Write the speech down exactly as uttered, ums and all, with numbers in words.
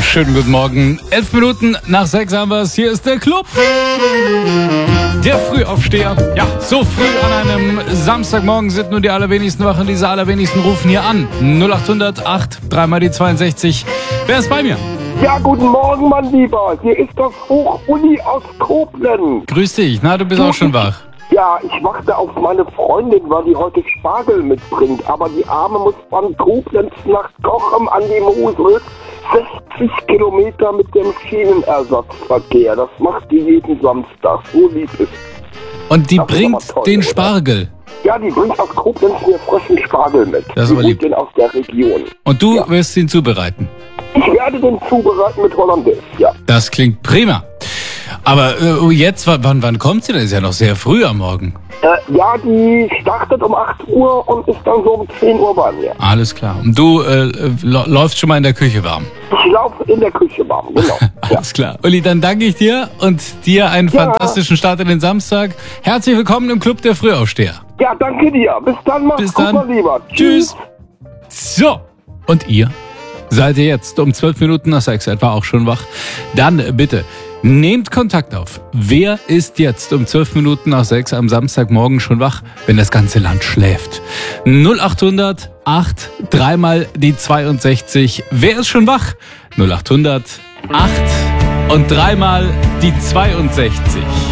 Schönen guten Morgen. Elf Minuten nach sechs haben wir es. Hier ist der Club. Der Frühaufsteher. Ja, so früh an einem Samstagmorgen sind nur die allerwenigsten wach und diese allerwenigsten rufen hier an. null acht hundert acht, dreimal die zweiundsechzig. Wer ist bei mir? Ja, guten Morgen, mein Lieber. Hier ist das Hoch-Uli aus Koblenz. Grüß dich. Na, du bist auch schon wach. Ja, ich warte auf meine Freundin, weil die heute Spargel mitbringt. Aber die Arme muss von Koblenz nach Cochem an die Mosel sechzig Kilometer mit dem Schienenersatzverkehr. Das macht die jeden Samstag. So lieb ist. Und die Das ist bringt aber toll, den oder? Spargel. Ja, die bringt aus Koblenz mir frischen Spargel mit. Das ist Die aber lieb. holt den aus der Region. Und du Ja. wirst ihn zubereiten. Ich werde den zubereiten mit Hollandaise, ja. Das klingt prima. Aber äh, jetzt, w- wann, wann kommt sie denn? Ist ja noch sehr früh am Morgen. Äh, ja, die startet um acht Uhr und ist dann so um zehn Uhr bei mir. Alles klar. Und du äh, l- läufst schon mal in der Küche warm. Ich laufe in der Küche warm, genau. Ja. Alles klar. Uli, dann danke ich dir und dir einen Ja. fantastischen Start in den Samstag. Herzlich willkommen im Club der Frühaufsteher. ja, danke dir. Bis dann, mach's Bis gut, dann. mein Lieber. Tschüss. So, und ihr? Seid ihr jetzt um zwölf Minuten nach sechs etwa auch schon wach? Dann bitte nehmt Kontakt auf. Wer ist jetzt um zwölf Minuten nach sechs am Samstagmorgen schon wach, wenn das ganze Land schläft? null acht hundert acht, dreimal die zweiundsechzig. Wer ist schon wach? null acht hundert acht und dreimal die zweiundsechzig.